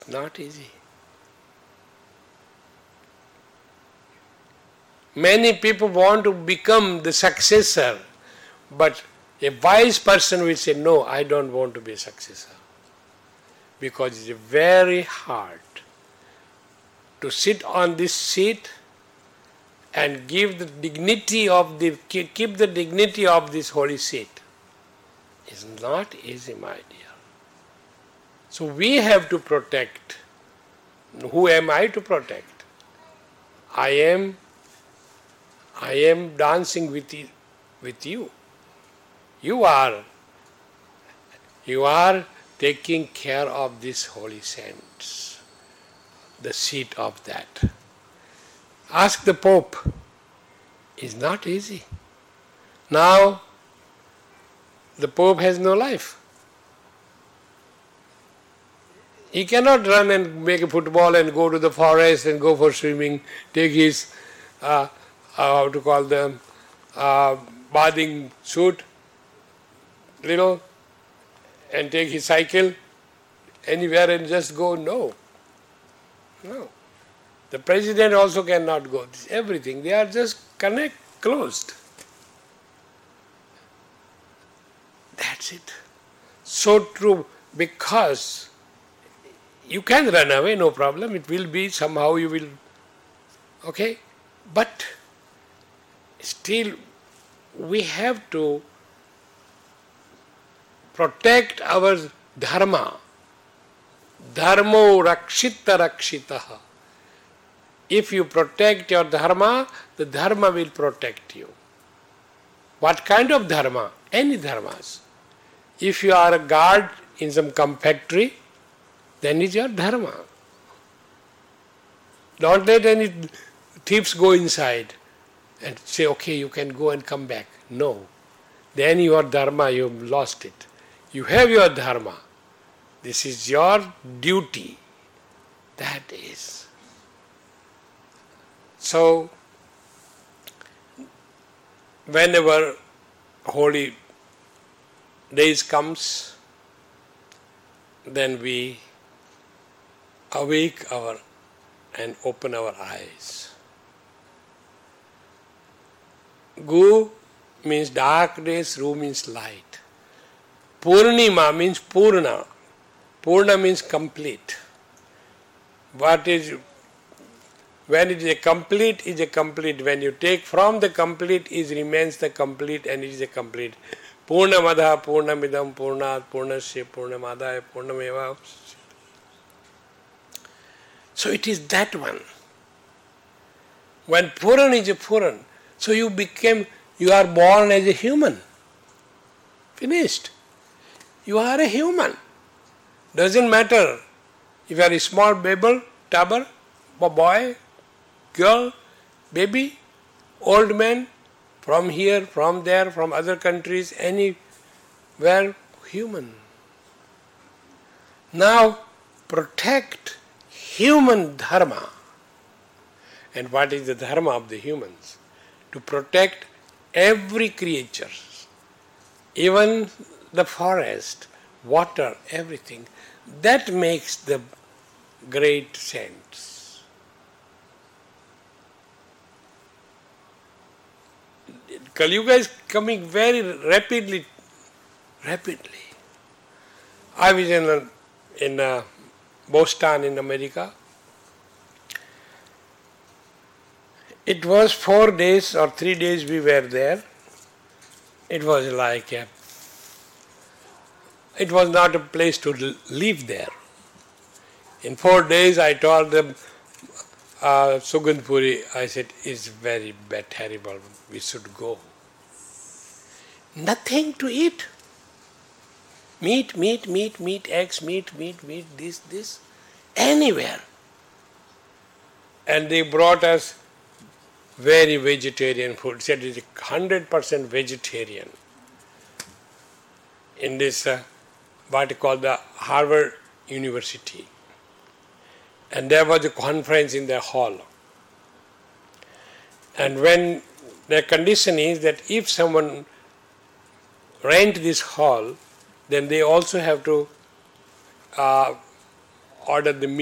Not easy. Many people want to become the successor, but a wise person will say, no, I don't want to be a successor. Because it's very hard to sit on this seat and keep the dignity of this holy seat. It's not easy, my dear. So we have to protect. Who am I to protect? I am dancing with you. You are taking care of this holy saints, the seat of that. Ask the Pope. It's not easy. Now, the Pope has no life. He cannot run and make a football and go to the forest and go for swimming, take his, bathing suit, and take his cycle anywhere and just go. No. The president also cannot go. Everything. They are just closed. That's it. So true, because you can run away, no problem. It will be somehow you will, okay? But still we have to protect our dharma. Dharmo rakshita rakshitaha. If you protect your dharma, the dharma will protect you. What kind of dharma? Any dharmas. If you are a guard in some factory, then it's your dharma. Don't let any thieves go inside and say, okay, you can go and come back. No. Then your dharma, you've lost it. You have your dharma. This is your duty. That is. So, whenever holy days comes, then we awake and open our eyes. Gu means darkness, Ru means light. Purnima means Purna. Purna means complete. When it is a complete, is a complete. When you take from the complete, it remains the complete and it is a complete. Purnamada, Purnamidam, Purnat, Purnasya, Purnamadaya, Purnameva. So it is that one. When Puran is a Puran, so you are born as a human. Finished. You are a human. Doesn't matter if you are a small baby, toddler, boy, girl, baby, old man, from here, from there, from other countries, anywhere, human. Now, protect human dharma. And what is the dharma of the humans? To protect every creature, even the forest, water, everything. That makes the great saints. Kali Yuga is coming very rapidly. I was in Boston in America. It was 4 days or 3 days we were there. It was it was not a place to live there. In 4 days I told them, Sugandh Puri, I said, it's very bad, terrible, we should go. Nothing to eat. Meat, eggs, meat, this, anywhere. And they brought us very vegetarian food. Said it's 100% vegetarian. In this, what you call the Harvard University. And there was a conference in their hall. And when the condition is that if someone rent this hall, then they also have to order the